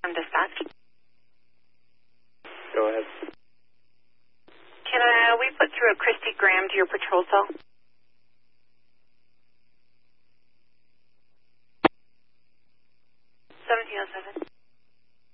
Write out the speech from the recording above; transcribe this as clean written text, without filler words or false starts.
From dispatch. Go ahead. Can we put through a Christy Graham to your patrol cell? 1707.